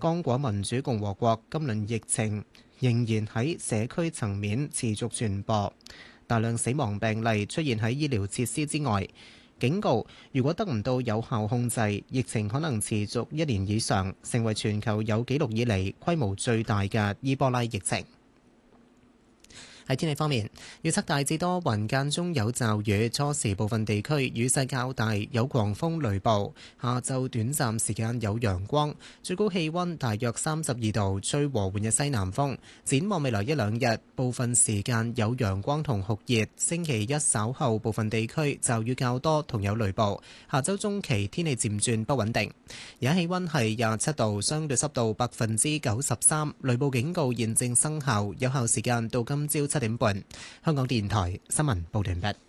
剛果民主共和國今輪疫情仍然喺社區層面持續傳播，大量死亡病例出現喺醫療設施之外，警告如果得唔到有效控制，疫情可能持續1年以上，成為全球有紀錄以嚟規模最大嘅伊波拉疫情。喺天氣方面，預測大致多雲，間中有驟雨，初時部分地區雨勢較大，有狂風雷暴。下晝短暫時間有陽光，最高氣溫大約32度，吹和緩嘅西南風。展望未來一兩日，部分時間有陽光同酷熱。星期一稍後部分地區驟雨較多，同有雷暴。下週中期天氣漸轉不穩定。而家氣溫係27度，相對濕度93%，雷暴警告現正生效，有效時間到今朝7點半。香港電台新聞報道完畢。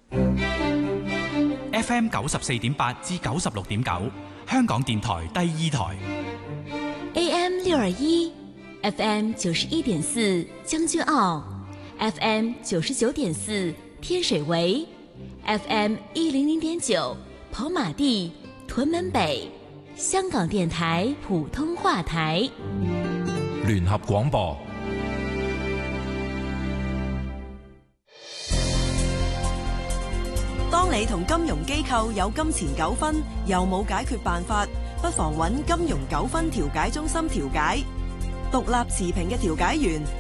FM 94.8至96.9，香港電台第二台。 AM 621 FM 91.4將軍澳 FM 99.4天水圍 FM 100.9跑馬地屯門北，香港電台普通話台。 聯合廣播。 當你同金融機構有金錢糾紛，又冇解決辦法，不妨揾金融糾紛調解中心調解。獨立持平嘅調解員